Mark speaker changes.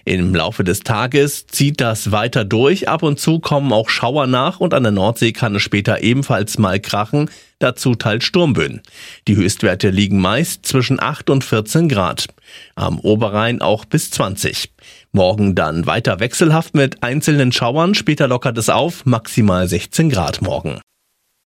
Speaker 1: Im Laufe des Tages zieht das weiter durch. Ab und zu kommen auch Schauer nach und an der Nordsee kann es später ebenfalls mal krachen. Dazu teils Sturmböen. Die Höchstwerte liegen meist zwischen 8 und 14 Grad. Am Oberrhein auch bis 20. Morgen dann weiter wechselhaft mit einzelnen Schauern. Später lockert es auf, maximal 16 Grad morgen.